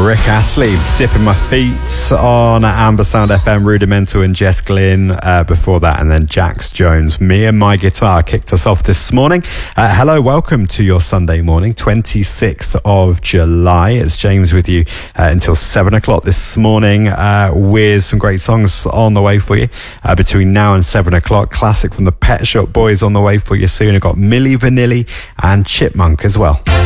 Rick Astley, Dipping My Feet on Amber Sound FM, Rudimental and Jess Glynn before that, and then Jax Jones. Me and My Guitar kicked us off this morning. Hello, welcome to your Sunday morning, 26th of July. It's James with you until 7 o'clock this morning with some great songs on the way for you between now and 7 o'clock. Classic from the Pet Shop Boys on the way for you soon. I've got Milli Vanilli and Chipmunk as well.